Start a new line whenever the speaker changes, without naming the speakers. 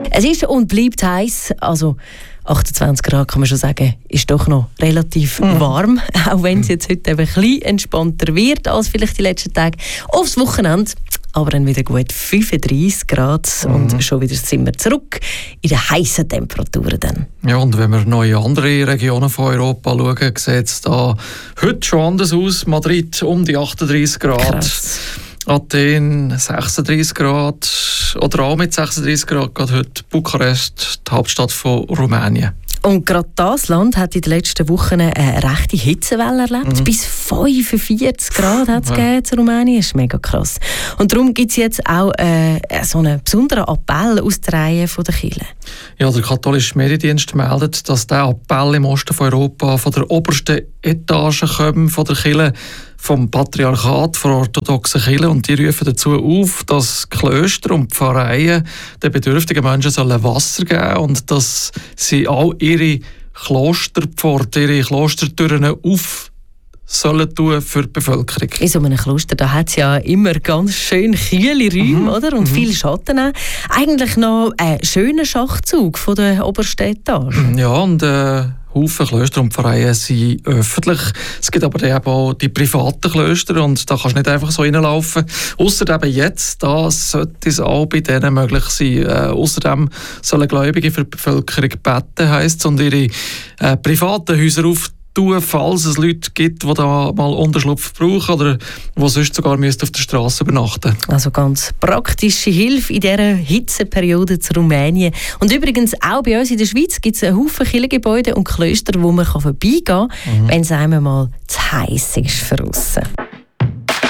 Es ist und bleibt heiß, also 28 Grad kann man schon sagen, ist doch noch relativ warm, auch wenn es jetzt heute eben ein bisschen entspannter wird als vielleicht die letzten Tage. Aufs Wochenende aber dann wieder gut 35 Grad und schon wieder sind wir zurück in den heißen Temperaturen dann.
Ja, und wenn wir noch in andere Regionen von Europa schauen, sieht es da heute schon anders aus. Madrid um die 38 Grad.
Krass.
Athen 36 Grad oder auch mit 36 Grad geht heute Bukarest, die Hauptstadt von Rumänien.
Und gerade das Land hat in den letzten Wochen eine rechte Hitzewelle erlebt. Bis 45 Grad hat es gegeben in Rumänien. Das ist mega krass. Und darum gibt es jetzt auch so einen besonderen Appell aus der Reihe der Kirche.
Ja, der katholische Mediendienst meldet, dass der Appell im Osten von Europa von der obersten Etage kommt, von der Kirche, vom Patriarchat, von orthodoxen Kirchen. Und die rufen dazu auf, dass Klöster und Pfarreien den bedürftigen Menschen Wasser geben sollen und dass sie auch ihre Klosterpforten, ihre Klostertüren auf sollen tun für die Bevölkerung.
In so einem Kloster da hat es ja immer ganz schön kühle Räume, oder? Und viel Schatten auch. Eigentlich noch ein schöner Schachzug von der obersten Etage.
Ja, und Haufen Klöster und Pfarreien sind öffentlich. Es gibt aber dann eben auch die privaten Klöster und da kannst du nicht einfach so reinlaufen. Ausser eben jetzt, da sollte es auch bei denen möglich sein. Außerdem sollen Gläubige für die Bevölkerung beten, heisst es, und ihre privaten Häuser auftun, falls es Leute gibt, die da mal Unterschlupf brauchen oder die sonst sogar auf der Straße übernachten. Also
ganz praktische Hilfe in dieser Hitzeperiode zu Rumänien. Und übrigens auch bei uns in der Schweiz gibt es einen Haufen Kirchengebäude und Klöster, wo man vorbeigehen kann, wenn es einmal zu heiß ist für aussen.